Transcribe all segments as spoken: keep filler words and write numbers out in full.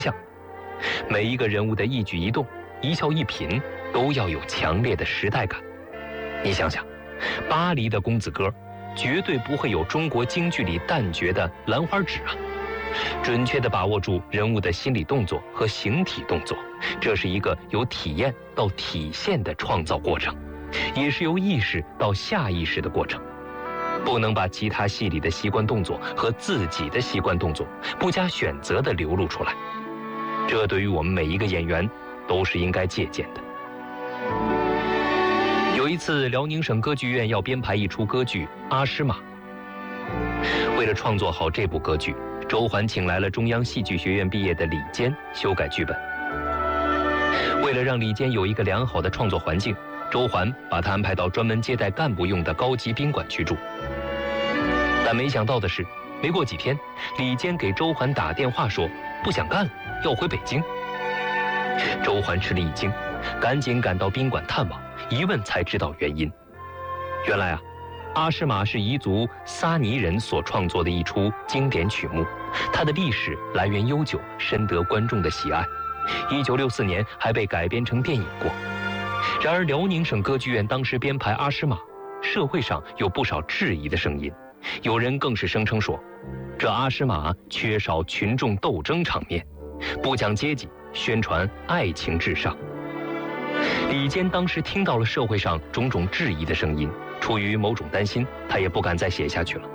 象。每一个人物的一举一动、一笑一颦，都要有强烈的时代感。你想想，巴黎的公子哥，绝对不会有中国京剧里旦角的兰花指啊！准确地把握住人物的心理动作和形体动作，这是一个由体验到体现的创造过程，也是由意识到下意识的过程。不能把其他戏里的习惯动作和自己的习惯动作不加选择地流露出来，这对于我们每一个演员都是应该借鉴的。有一次，辽宁省歌剧院要编排一出歌剧《阿诗玛》，为了创作好这部歌剧，周桓请来了中央戏剧学院毕业的李坚修改剧本。为了让李坚有一个良好的创作环境，周桓把他安排到专门接待干部用的高级宾馆居住。但没想到的是，没过几天，李坚给周桓打电话说不想干了，要回北京。周桓吃了一惊，赶紧赶到宾馆探望，一问才知道原因。原来啊，阿诗玛是彝族撒尼人所创作的一出经典曲目，它的历史来源悠久，深得观众的喜爱。一九六四年还被改编成电影过。然而，辽宁省歌剧院当时编排阿诗玛，社会上有不少质疑的声音，有人更是声称说，这阿诗玛缺少群众斗争场面，不讲阶级，宣传爱情至上。李坚当时听到了社会上种种质疑的声音，出于某种担心，他也不敢再写下去了。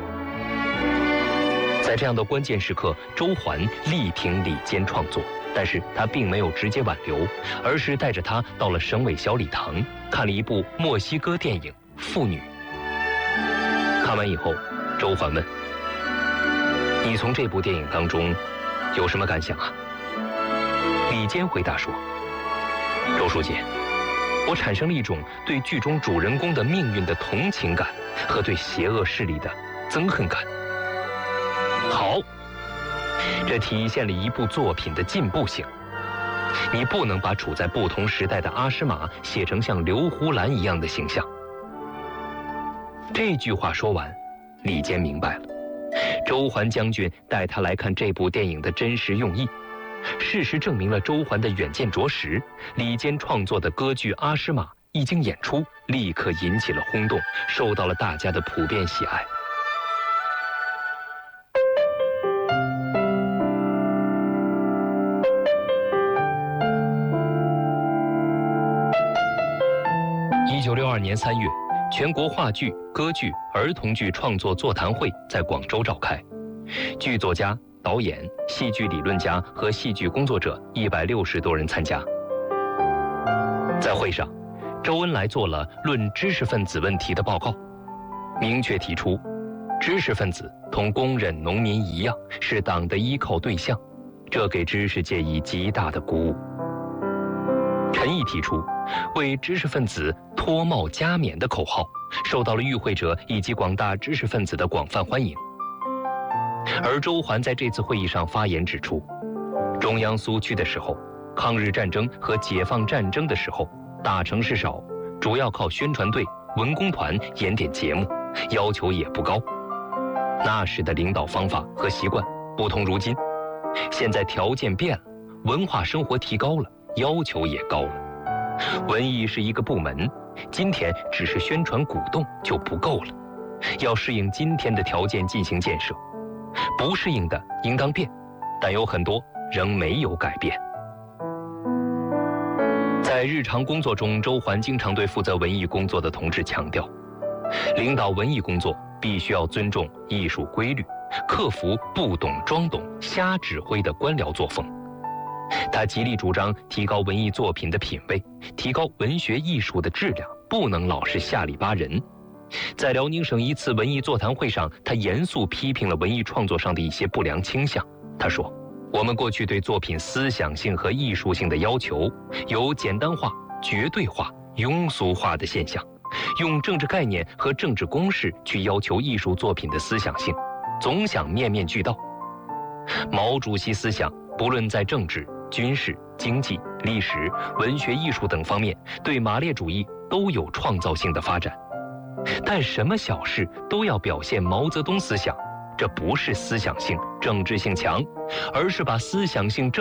在这样的关键时刻，周桓力挺李坚创作，但是他并没有直接挽留，而是带着他到了省委小礼堂，看了一部墨西哥电影《妇女》。看完以后，周桓问：“你从这部电影当中有什么感想啊？”李坚回答说：“周书记，我产生了一种对剧中主人公的命运的同情感和对邪恶势力的憎恨感。”好，这体现了一部作品的进步性。你不能把处在不同时代的阿诗玛写成像刘胡兰一样的形象。这句话说完，李坚明白了，周桓将军带他来看这部电影的真实用意。事实证明了周桓的远见卓识。李坚创作的歌剧《阿诗玛》一经演出，立刻引起了轰动，受到了大家的普遍喜爱。一九六二年三月，全国话剧、歌剧、儿童剧创作座谈会在广州召开，剧作家、导演、戏剧理论家和戏剧工作者一百六十多人参加。在会上，周恩来做了论知识分子问题的报告，明确提出，知识分子同工人、农民一样，是党的依靠对象，这给知识界以极大的鼓舞。陈毅提出为知识分子脱帽加冕的口号，受到了与会者以及广大知识分子的广泛欢迎。而周桓在这次会议上发言指出，中央苏区的时候，抗日战争和解放战争的时候，大城市少，主要靠宣传队、文工团演点节目，要求也不高。那时的领导方法和习惯不同如今，现在条件变了，文化生活提高了，要求也高了。文艺是一个部门，今天只是宣传鼓动就不够了，要适应今天的条件进行建设。不适应的应当变，但有很多仍没有改变。在日常工作中，周桓经常对负责文艺工作的同志强调，领导文艺工作必须要尊重艺术规律，克服不懂装懂、瞎指挥的官僚作风。他极力主张提高文艺作品的品位，提高文学艺术的质量，不能老是下里巴人。在辽宁省一次文艺座谈会上，他严肃批评了文艺创作上的一些不良倾向。他说，我们过去对作品思想性和艺术性的要求，有简单化、绝对化、庸俗化的现象，用政治概念和政治公式去要求艺术作品的思想性，总想面面俱到。毛主席思想不论在政治、军事、经济、历史、文学艺术等方面，对马列主义都有创造性的发展。但什么小事都要表现毛泽东思想，这不是思想性、政治性强，而是把思想性政